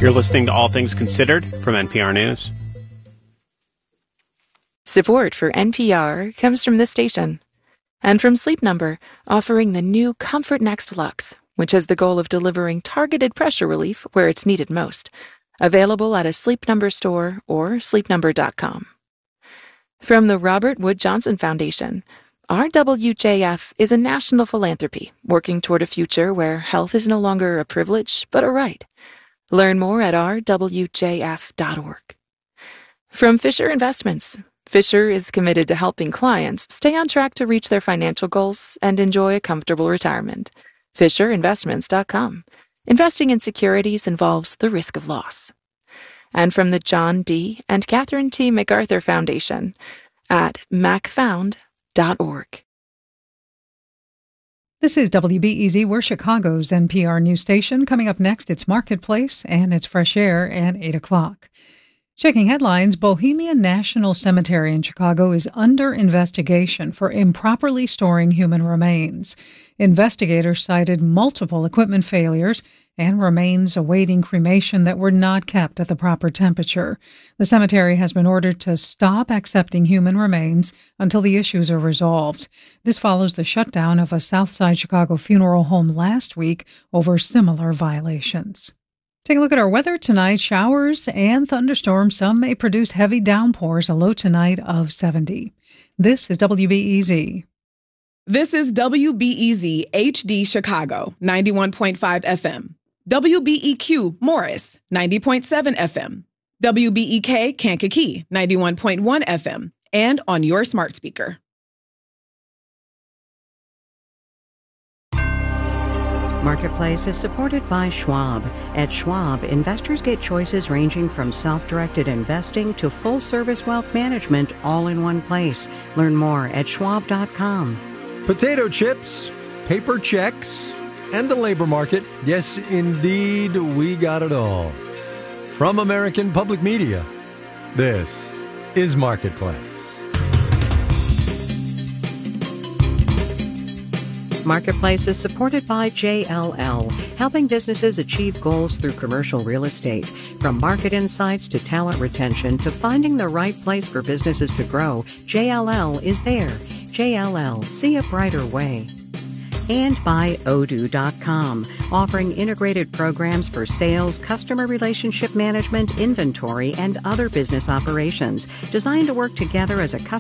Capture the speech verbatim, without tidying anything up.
You're listening to All Things Considered from N P R News. Support for N P R comes from this station and from Sleep Number, offering the new Comfort Next Luxe, which has the goal of delivering targeted pressure relief where it's needed most. Available at a Sleep Number store or sleep number dot com. From the Robert Wood Johnson Foundation, R W J F is a national philanthropy working toward a future where health is no longer a privilege but a right. Learn more at r w j f dot org. From Fisher Investments, Fisher is committed to helping clients stay on track to reach their financial goals and enjoy a comfortable retirement. fisher investments dot com. Investing in securities involves the risk of loss. And from the John D. and Catherine T. MacArthur Foundation at mac found dot org. This is W B E Z. We're Chicago's N P R news station. Coming up next, it's Marketplace and it's Fresh Air at eight o'clock. Checking headlines, Bohemian National Cemetery in Chicago is under investigation for improperly storing human remains. Investigators cited multiple equipment failures and remains awaiting cremation that were not kept at the proper temperature. The cemetery has been ordered to stop accepting human remains until the issues are resolved. This follows the shutdown of a Southside Chicago funeral home last week over similar violations. Take a look at our weather tonight. Showers and thunderstorms. Some may produce heavy downpours. A low tonight of seventy. This is W B E Z. This is W B E Z H D Chicago, ninety-one point five F M. W B E Q Morris, ninety point seven F M. W B E K Kankakee, ninety-one point one F M. And on your smart speaker. Marketplace is supported by Schwab. At Schwab, investors get choices ranging from self-directed investing to full-service wealth management all in one place. Learn more at schwab dot com. Potato chips, paper checks, and the labor market. Yes, indeed, we got it all. From American Public Media, this is Marketplace. Marketplace is supported by J L L, helping businesses achieve goals through commercial real estate. From market insights to talent retention to finding the right place for businesses to grow, J L L is there. J L L, see a brighter way. And by Odoo dot com, offering integrated programs for sales, customer relationship management, inventory, and other business operations, designed to work together as a customer